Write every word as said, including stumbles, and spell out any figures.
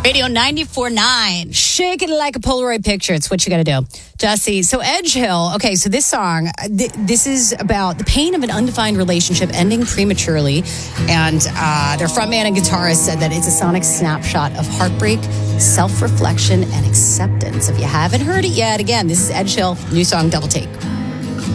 Radio ninety-four point nine. Shake it like a Polaroid picture. It's what you got to do. Jesse, so Edge Hill, okay, so this song, th- this is about the pain of an undefined relationship ending prematurely. And uh, their frontman and guitarist said that it's a sonic snapshot of heartbreak, self-reflection, and acceptance. If you haven't heard it yet, again, this is Edge Hill, new song, Double Take.